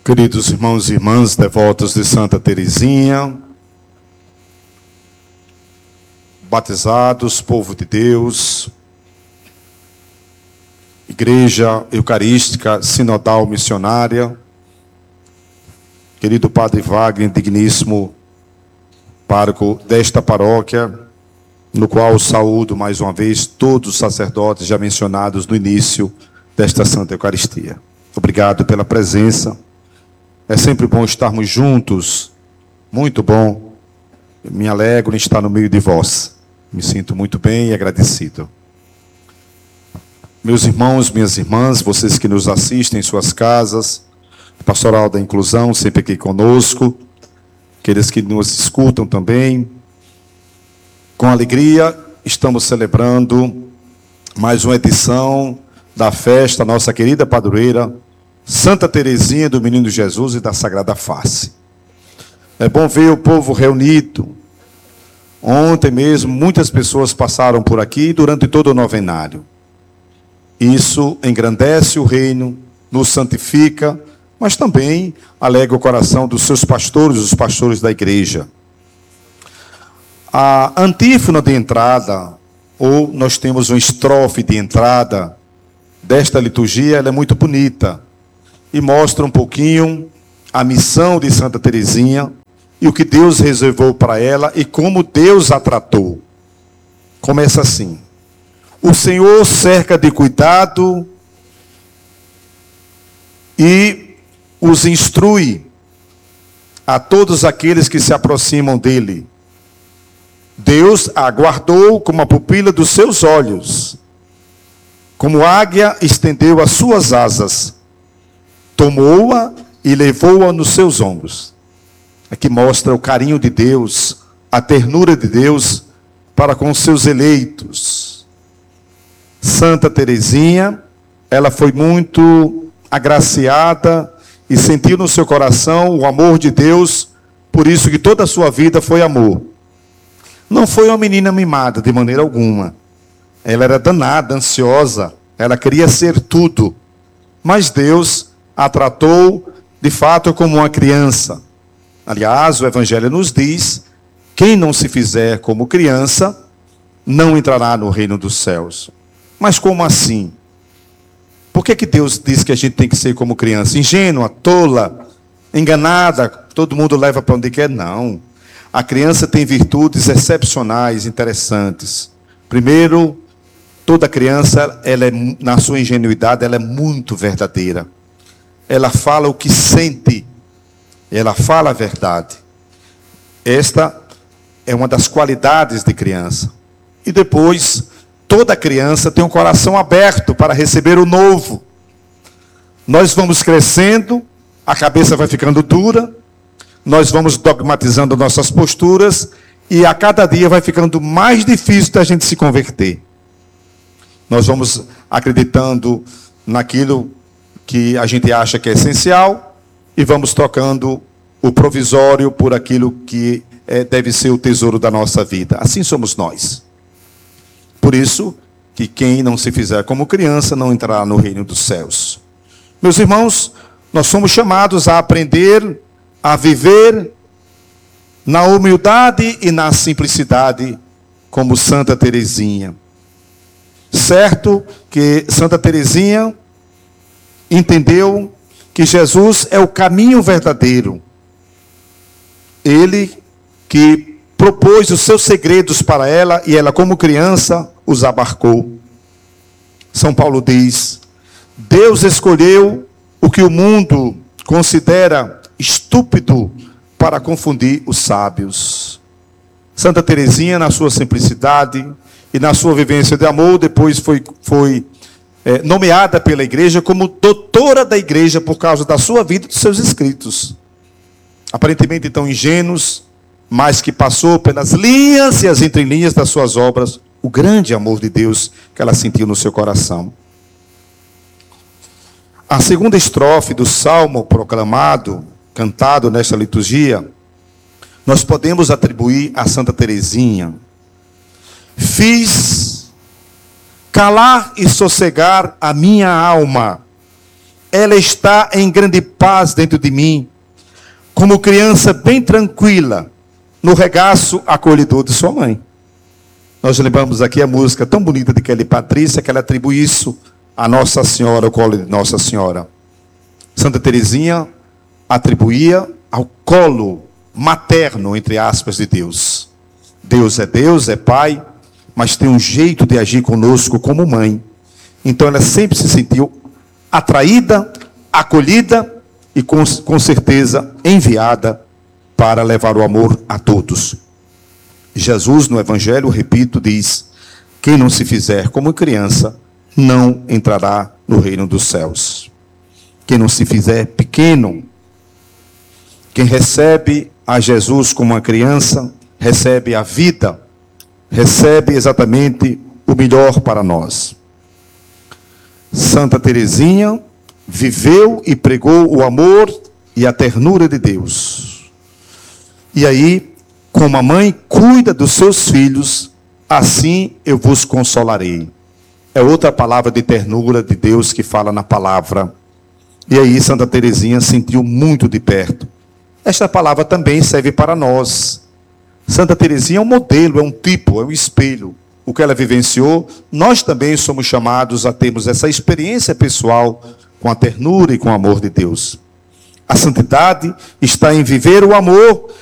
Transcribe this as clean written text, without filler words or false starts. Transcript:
Queridos irmãos e irmãs, devotos de Santa Teresinha, batizados, povo de Deus, Igreja Eucarística Sinodal Missionária, querido Padre Wagner, digníssimo pároco desta paróquia, no qual saúdo mais uma vez todos os sacerdotes já mencionados no início desta Santa Eucaristia. Obrigado pela presença. É sempre bom estarmos juntos, muito bom. Me alegro em estar no meio de vós. Me sinto muito bem e agradecido. Meus irmãos, minhas irmãs, vocês que nos assistem em suas casas, Pastoral da Inclusão, sempre aqui conosco, aqueles que nos escutam também, com alegria, estamos celebrando mais uma edição da festa, nossa querida padroeira, Santa Teresinha do Menino Jesus e da Sagrada Face. É bom ver o povo reunido. Ontem mesmo, muitas pessoas passaram por aqui durante todo o novenário. Isso engrandece o reino, nos santifica, mas também alegra o coração dos seus pastores, os pastores da igreja. A antífona de entrada, ou nós temos uma estrofe de entrada desta liturgia, ela é muito bonita e mostra um pouquinho a missão de Santa Teresinha e o que Deus reservou para ela e como Deus a tratou. Começa assim: o Senhor cerca de cuidado e os instrui a todos aqueles que se aproximam dele. Deus a guardou como a pupila dos seus olhos. Como águia estendeu as suas asas. Tomou-a e levou-a nos seus ombros. Aqui mostra o carinho de Deus, a ternura de Deus para com os seus eleitos. Santa Teresinha, ela foi muito agraciada e sentiu no seu coração o amor de Deus, por isso que toda a sua vida foi amor. Não foi uma menina mimada de maneira alguma. Ela era danada, ansiosa, ela queria ser tudo. Mas Deus a tratou de fato como uma criança. Aliás, o Evangelho nos diz: quem não se fizer como criança, não entrará no reino dos céus. Mas como assim? Por que Deus diz que a gente tem que ser como criança? Ingênua, tola, enganada, todo mundo leva para onde quer? Não. A criança tem virtudes excepcionais, interessantes. Primeiro, toda criança, ela é, na sua ingenuidade, ela é muito verdadeira. Ela fala o que sente. Ela fala a verdade. Esta é uma das qualidades de criança. E depois, toda criança tem um coração aberto para receber o novo. Nós vamos crescendo, a cabeça vai ficando dura, nós vamos dogmatizando nossas posturas e a cada dia vai ficando mais difícil da gente se converter. Nós vamos acreditando naquilo que a gente acha que é essencial e vamos trocando o provisório por aquilo que deve ser o tesouro da nossa vida. Assim somos nós. Por isso que quem não se fizer como criança não entrará no reino dos céus. Meus irmãos, nós somos chamados a aprender a viver na humildade e na simplicidade como Santa Teresinha. Certo que Santa Teresinha entendeu que Jesus é o caminho verdadeiro. Ele que propôs os seus segredos para ela e ela, como criança, os abarcou. São Paulo diz: Deus escolheu o que o mundo considera estúpido para confundir os sábios. Santa Teresinha, na sua simplicidade e na sua vivência de amor, depois foi nomeada pela igreja como doutora da igreja por causa da sua vida e dos seus escritos. Aparentemente tão ingênuos, mas que passou pelas linhas e as entrelinhas das suas obras o grande amor de Deus que ela sentiu no seu coração. A segunda estrofe do salmo proclamado, cantado nesta liturgia, nós podemos atribuir a Santa Teresinha. Fiz calar e sossegar a minha alma ela está em grande paz dentro de mim, como criança bem tranquila, no regaço acolhedor de sua mãe. Nós lembramos aqui a música tão bonita de Kelly Patrícia, que ela atribui isso a Nossa Senhora, ao colo de Nossa Senhora. Santa Teresinha atribuía ao colo materno, entre aspas, de Deus. Deus, é Pai, mas tem um jeito de agir conosco como mãe. Então ela sempre se sentiu atraída, acolhida e com certeza enviada para levar o amor a todos. Jesus no Evangelho, repito, diz: quem não se fizer como criança, não entrará no reino dos céus. Quem não se fizer pequeno, quem recebe a Jesus como uma criança, recebe a vida, recebe exatamente o melhor para nós. Santa Teresinha viveu e pregou o amor e a ternura de Deus. E aí, como a mãe cuida dos seus filhos, assim eu vos consolarei. É outra palavra de ternura de Deus que fala na palavra. E aí Santa Teresinha sentiu muito de perto. Esta palavra também serve para nós. Santa Teresinha é um modelo, é um tipo, é um espelho. O que ela vivenciou, nós também somos chamados a termos essa experiência pessoal com a ternura e com o amor de Deus. A santidade está em viver o amor